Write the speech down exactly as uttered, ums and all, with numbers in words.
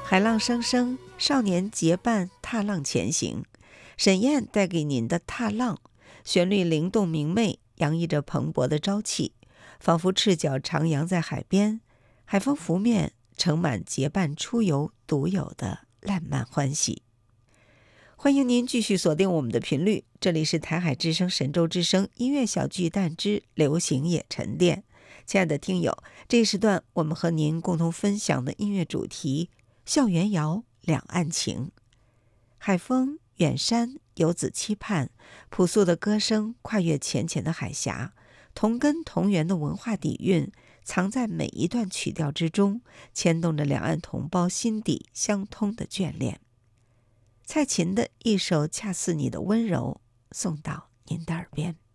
海浪声声，少年结伴踏浪前行。沈燕带给您的《踏浪》，旋律灵动明媚，洋溢着蓬勃的朝气，仿佛赤脚徜徉在海边，海风拂面，盛满结伴出游独有的烂漫欢喜。欢迎您继续锁定我们的频率，这里是台海之声神州之声音乐小巨蛋之流行也沉淀。亲爱的听友，这一时段我们和您共同分享的音乐主题：校园谣，两岸情。海风远山，游子期盼，朴素的歌声跨越浅浅的海峡，同根同源的文化底蕴藏在每一段曲调之中，牵动着两岸同胞心底相通的眷恋。蔡琴的一首《恰似你的温柔》送到您的耳边。